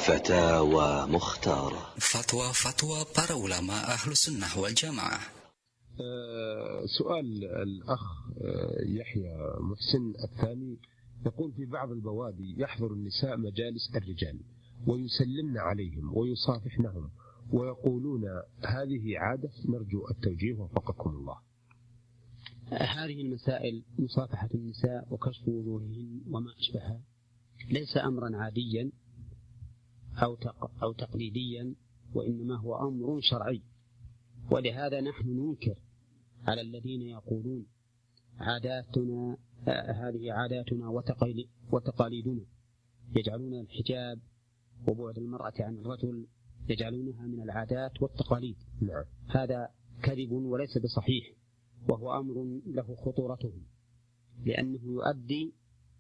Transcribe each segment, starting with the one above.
فتاوى مختارة. فتوى para ulama أهل السنة والجماعة. سؤال الأخ يحيى محسن الثاني يقول: في بعض البوادي يحضر النساء مجالس الرجال ويسلمن عليهم ويصافحنهم ويقولون هذه عادة، نرجو التوجيه وفقكم الله. هذه المسائل مصافحة النساء وكشف وجوههن وما أشبهها ليس أمرا عاديا أو تقليديا، وإنما هو أمر شرعي. ولهذا نحن ننكر على الذين يقولون عاداتنا هذه عاداتنا وتقاليدنا، يجعلون الحجاب وبعد المرأة عن الرجل يجعلونها من العادات والتقاليد. هذا كذب وليس بصحيح، وهو أمر له خطورته، لأنه يؤدي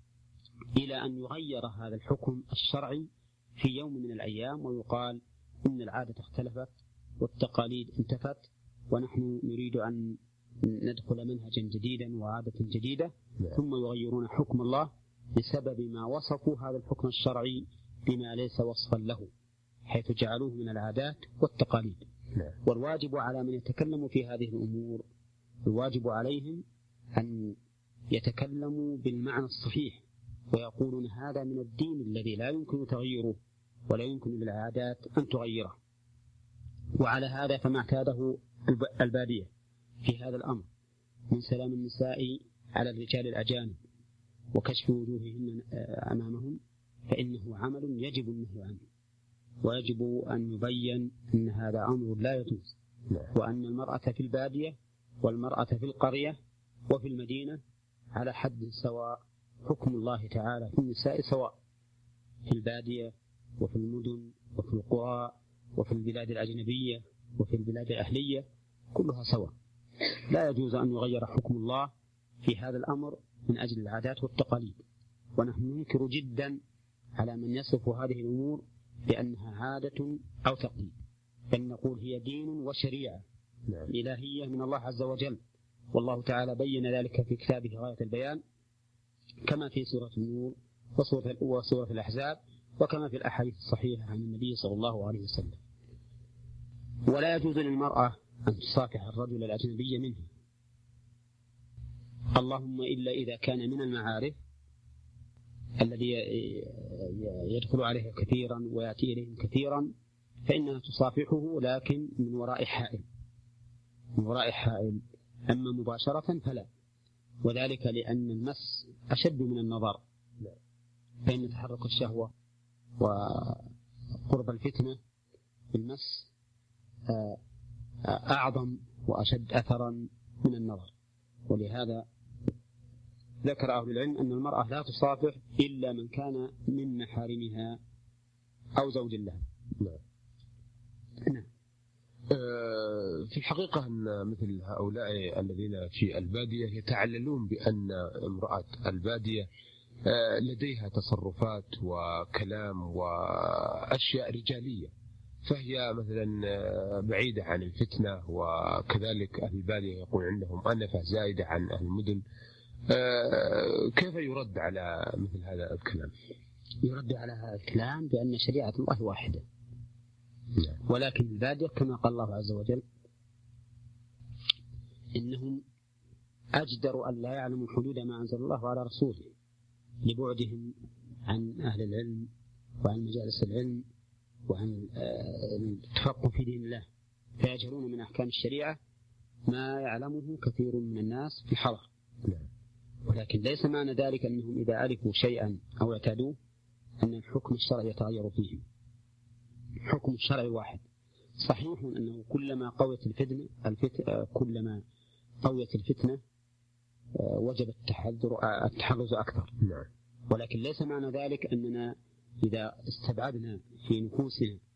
إلى أن يغير هذا الحكم الشرعي في يوم من الأيام، ويقال إن العادة اختلفت والتقاليد انتفت، ونحن نريد أن ندخل منهجا جديدا وعادة جديدة، ثم يغيرون حكم الله بسبب ما وصفوا هذا الحكم الشرعي بما ليس وصفا له، حيث جعلوه من العادات والتقاليد. والواجب على من يتكلم في هذه الأمور، الواجب عليهم أن يتكلموا بالمعنى الصحيح، ويقولون هذا من الدين الذي لا يمكن تغييره ولا يمكن للعادات أن تغيره. وعلى هذا فما اعتاده البادية في هذا الأمر من سلام النساء على الرجال الأجانب وكشف وجوههن أمامهم، فإنه عمل يجب النهي عنه، ويجب أن يبين أن هذا أمر لا يجوز، وأن المرأة في البادية والمرأة في القرية وفي المدينة على حد سواء. حكم الله تعالى في النساء سواء في البادية وفي المدن وفي القرى وفي البلاد الأجنبية وفي البلاد الأهلية، كلها سواء. لا يجوز أن يغير حكم الله في هذا الأمر من أجل العادات والتقاليد. ونحن ننكر جدا على من يصف هذه الأمور بأنها عادة أو تقليد، بل نقول هي دين وشريعة إلهية من الله عز وجل، والله تعالى بين ذلك في كتابه غاية البيان، كما في سورة النور وسورة الأحزاب، وكما في الأحاديث الصحيحة عن النبي صلى الله عليه وسلم. ولا يجوز للمرأة أن تصافح الرجل الأجنبي منه، اللهم إلا إذا كان من المعارف الذي يدخل عليه كثيرا ويأتي إليهم كثيرا، فإنها تصافحه لكن من وراء حائل، أما مباشرة فلا، وذلك لأن المس أشد من النظر، فإن تحرك الشهوة وقرب الفتنة بالمس أعظم وأشد أثرا من النظر. ولهذا ذكر أهل العلم أن المرأة لا تصافح إلا من كان من محارمها أو زوج لها. في الحقيقة أن مثل هؤلاء الذين في البادية يتعللون بأن امرأة البادية لديها تصرفات وكلام وأشياء رجالية، فهي مثلا بعيدة عن الفتنة، وكذلك أهل البادية يقول عندهم أنفة زائدة عن أهل المدن. كيف يرد على مثل هذا الكلام؟ يرد على هذا الكلام بأن شريعة الله واحدة، ولكن البادية كما قال الله عز وجل إنهم أجدروا أن لا يعلموا حدود ما أنزل الله على رسوله لبعدهم عن أهل العلم وعن مجالس العلم وعن التفقه في دين الله، فيجهلون من أحكام الشريعة ما يعلمه كثير من الناس في الحضر. ولكن ليس معنى ذلك أنهم إذا عرفوا شيئا أو اعتادوه أن الحكم الشرعي يتغير فيه. حكم الشرعي واحد. صحيح أنه كلما قويت الفتنة وجب التحرز أكثر، ولكن ليس معنى ذلك أننا إذا استبعدنا في نفوسنا